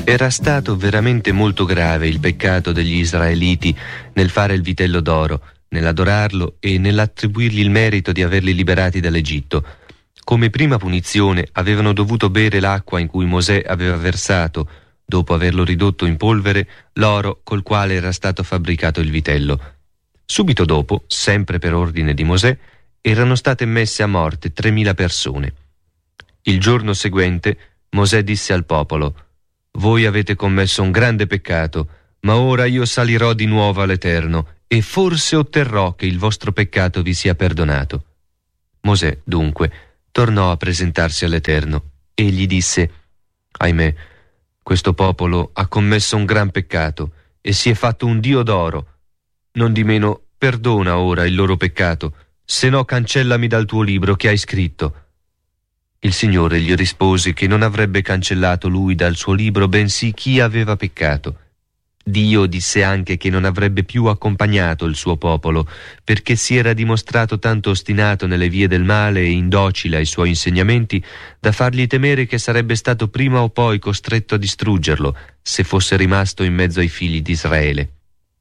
Era stato veramente molto grave il peccato degli israeliti nel fare il vitello d'oro, nell'adorarlo e nell'attribuirgli il merito di averli liberati dall'Egitto. Come prima punizione avevano dovuto bere l'acqua in cui Mosè aveva versato, dopo averlo ridotto in polvere, l'oro col quale era stato fabbricato il vitello. Subito dopo, sempre per ordine di Mosè, erano state messe a morte 3.000 persone. Il giorno seguente Mosè disse al popolo: «Voi avete commesso un grande peccato, ma ora io salirò di nuovo all'Eterno e forse otterrò che il vostro peccato vi sia perdonato». Mosè, dunque, tornò a presentarsi all'Eterno e gli disse: «Ahimè, questo popolo ha commesso un gran peccato e si è fatto un dio d'oro. Nondimeno perdona ora il loro peccato, se no cancellami dal tuo libro che hai scritto». Il Signore gli rispose che non avrebbe cancellato lui dal suo libro, bensì chi aveva peccato. Dio disse anche che non avrebbe più accompagnato il suo popolo, perché si era dimostrato tanto ostinato nelle vie del male e indocile ai suoi insegnamenti, da fargli temere che sarebbe stato prima o poi costretto a distruggerlo, se fosse rimasto in mezzo ai figli di Israele.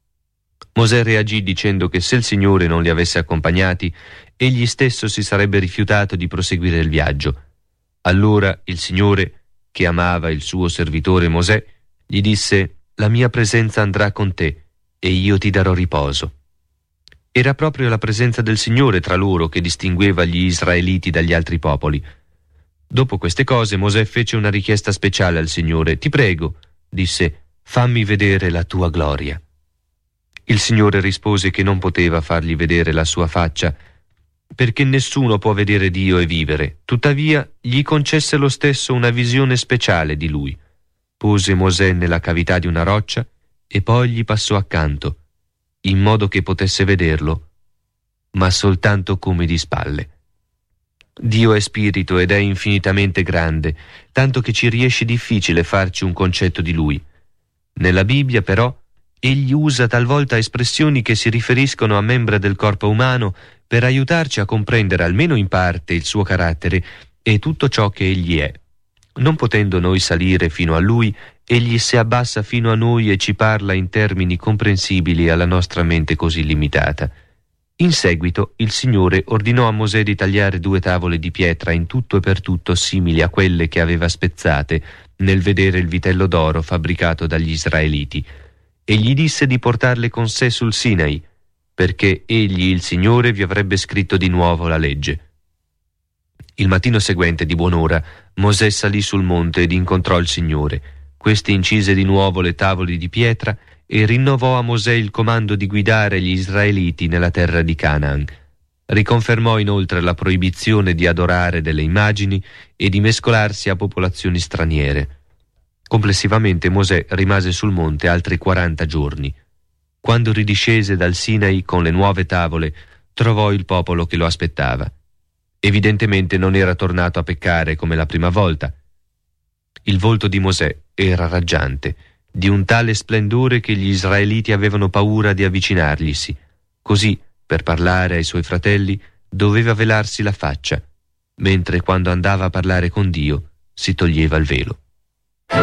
Mosè reagì dicendo che se il Signore non li avesse accompagnati, egli stesso si sarebbe rifiutato di proseguire il viaggio. Allora il Signore, che amava il suo servitore Mosè, gli disse: «La mia presenza andrà con te e io ti darò riposo». Era proprio la presenza del Signore tra loro che distingueva gli israeliti dagli altri popoli. Dopo queste cose Mosè fece una richiesta speciale al Signore. «Ti prego», disse, «fammi vedere la tua gloria». Il Signore rispose che non poteva fargli vedere la sua faccia, perché nessuno può vedere Dio e vivere. Tuttavia gli concesse lo stesso una visione speciale di lui. Pose Mosè nella cavità di una roccia e poi gli passò accanto, in modo che potesse vederlo, ma soltanto come di spalle. Dio è spirito ed è infinitamente grande, tanto che ci riesce difficile farci un concetto di lui. Nella Bibbia, però, egli usa talvolta espressioni che si riferiscono a membri del corpo umano per aiutarci a comprendere almeno in parte il suo carattere e tutto ciò che egli è. Non potendo noi salire fino a lui, egli si abbassa fino a noi e ci parla in termini comprensibili alla nostra mente così limitata. In seguito il Signore ordinò a Mosè di tagliare 2 tavole di pietra in tutto e per tutto simili a quelle che aveva spezzate nel vedere il vitello d'oro fabbricato dagli israeliti, e gli disse di portarle con sé sul Sinai, perché egli, il Signore, vi avrebbe scritto di nuovo la legge. Il mattino seguente, di buon'ora, Mosè salì sul monte ed incontrò il Signore. Questi incise di nuovo le tavole di pietra e rinnovò a Mosè il comando di guidare gli israeliti nella terra di Canaan. Riconfermò inoltre la proibizione di adorare delle immagini e di mescolarsi a popolazioni straniere. Complessivamente Mosè rimase sul monte altri 40 giorni. Quando ridiscese dal Sinai con le nuove tavole, trovò il popolo che lo aspettava. Evidentemente non era tornato a peccare come la prima volta. Il volto di Mosè era raggiante, di un tale splendore che gli israeliti avevano paura di avvicinarglisi. Così, per parlare ai suoi fratelli, doveva velarsi la faccia, mentre quando andava a parlare con Dio si toglieva il velo.